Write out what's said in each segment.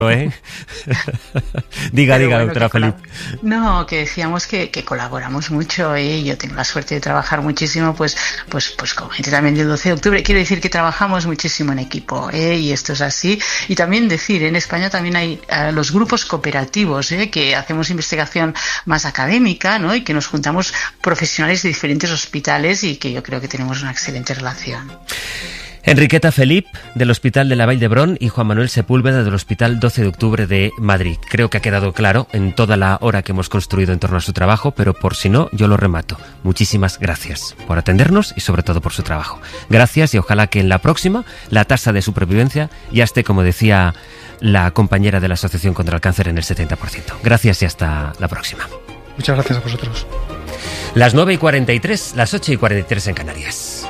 Diga, doctora Felip. No, que decíamos que colaboramos mucho, yo tengo la suerte de trabajar muchísimo pues con gente también del 12 de octubre. Quiero decir que trabajamos muchísimo en equipo, y esto es así. Y también decir, en España también hay los grupos cooperativos, que hacemos investigación más académica, ¿no? Y que nos juntamos profesionales de diferentes hospitales y que yo creo que tenemos una excelente relación. Enriqueta Felip, del Hospital de la Vall d'Hebron, y Juan Manuel Sepúlveda, del Hospital 12 de Octubre de Madrid. Creo que ha quedado claro en toda la hora que hemos construido en torno a su trabajo, pero por si no, yo lo remato. Muchísimas gracias por atendernos y sobre todo por su trabajo. Gracias, y ojalá que en la próxima la tasa de supervivencia ya esté, como decía la compañera de la Asociación contra el Cáncer, en el 70%. Gracias y hasta la próxima. Muchas gracias a vosotros. Las 9:43, las 8:43 en Canarias.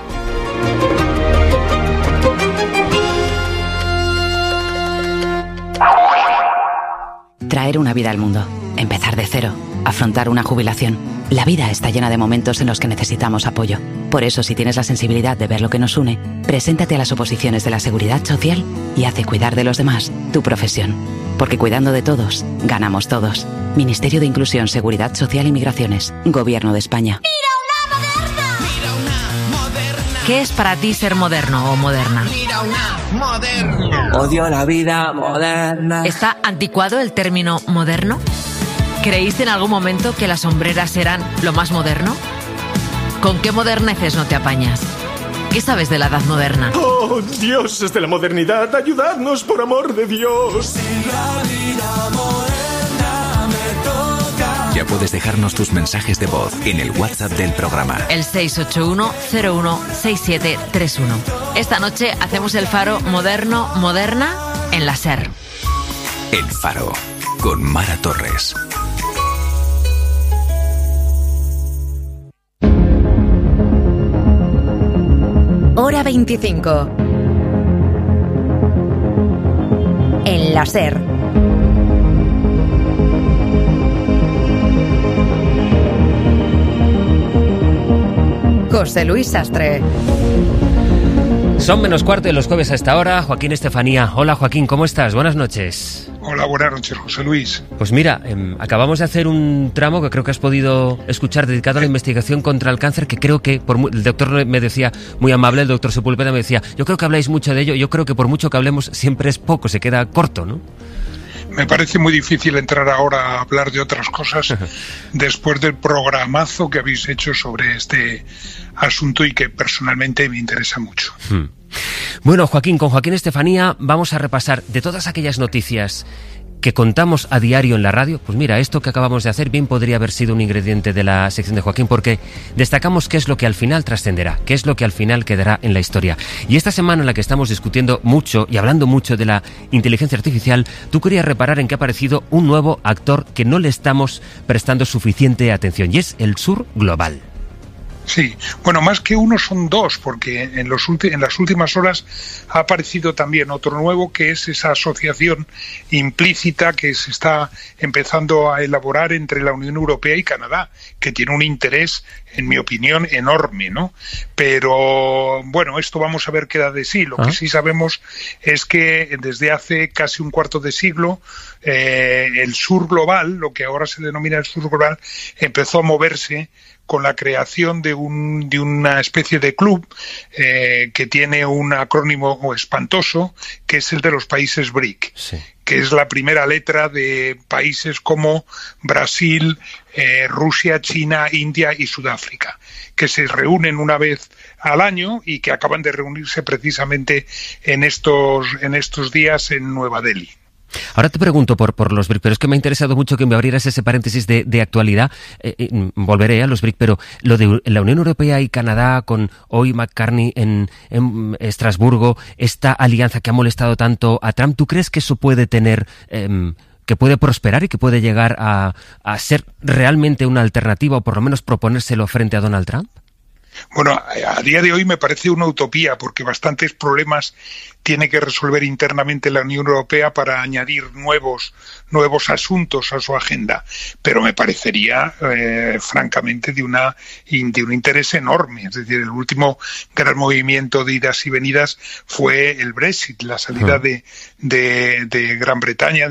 Traer una vida al mundo, empezar de cero, afrontar una jubilación. La vida está llena de momentos en los que necesitamos apoyo. Por eso, si tienes la sensibilidad de ver lo que nos une, preséntate a las oposiciones de la Seguridad Social y haz de cuidar de los demás tu profesión. Porque cuidando de todos, ganamos todos. Ministerio de Inclusión, Seguridad Social y Migraciones. Gobierno de España. ¡Mira una moderna! ¡Mira una moderna! ¿Qué es para ti ser moderno o moderna? ¡Mira una moderna! Odio la vida moderna. ¿Está anticuado el término moderno? ¿Creíste en algún momento que las sombreras eran lo más moderno? ¿Con qué moderneces no te apañas? ¿Qué sabes de la edad moderna? ¡Oh, dioses de la modernidad! ¡Ayudadnos, por amor de Dios! Si la vida moderna me toca. Ya puedes dejarnos tus mensajes de voz en el WhatsApp del programa. El 681-016731. Esta noche hacemos el Faro moderna en la SER. El Faro, con Mara Torres. Hora 25. En la SER. José Luis Sastre. Son menos cuarto de los jueves a esta hora. Joaquín Estefanía. Hola, Joaquín, ¿cómo estás? Buenas noches. Hola, buenas noches, José Luis. Pues mira, acabamos de hacer un tramo que creo que has podido escuchar dedicado a la investigación contra el cáncer, que creo que el doctor me decía, muy amable, el doctor Sepúlveda me decía, yo creo que habláis mucho de ello, yo creo que por mucho que hablemos siempre es poco, se queda corto, ¿no? Me parece muy difícil entrar ahora a hablar de otras cosas después del programazo que habéis hecho sobre este asunto y que personalmente me interesa mucho. Bueno, Joaquín, con Joaquín Estefanía vamos a repasar de todas aquellas noticias que contamos a diario en la radio. Pues mira, esto que acabamos de hacer bien podría haber sido un ingrediente de la sección de Joaquín, porque destacamos qué es lo que al final trascenderá, qué es lo que al final quedará en la historia. Y esta semana en la que estamos discutiendo mucho y hablando mucho de la inteligencia artificial, tú querías reparar en que ha aparecido un nuevo actor que no le estamos prestando suficiente atención, y es el Sur Global. Sí, bueno, más que uno son dos, porque en las últimas horas ha aparecido también otro nuevo, que es esa asociación implícita que se está empezando a elaborar entre la Unión Europea y Canadá, que tiene un interés, en mi opinión, enorme, ¿no? Pero, bueno, esto vamos a ver qué da de sí. Lo que sí sabemos es que desde hace casi un cuarto de siglo, el Sur Global, lo que ahora se denomina el Sur Global, empezó a moverse con la creación de una especie de club que tiene un acrónimo espantoso, que es el de los países BRIC, sí, que es la primera letra de países como Brasil, Rusia, China, India y Sudáfrica, que se reúnen una vez al año y que acaban de reunirse precisamente en estos días en Nueva Delhi. Ahora te pregunto por los BRIC, pero es que me ha interesado mucho que me abrieras ese paréntesis de actualidad. Volveré a los BRIC, pero lo de la Unión Europea y Canadá, con hoy McCartney en Estrasburgo, esta alianza que ha molestado tanto a Trump, ¿tú crees que eso puede tener, que puede prosperar y que puede llegar a ser realmente una alternativa, o por lo menos proponérselo frente a Donald Trump? Bueno, a día de hoy me parece una utopía, porque bastantes problemas tiene que resolver internamente la Unión Europea para añadir nuevos asuntos a su agenda. Pero me parecería, francamente, de un interés enorme. Es decir, el último gran movimiento de idas y venidas fue el Brexit, la salida de Gran Bretaña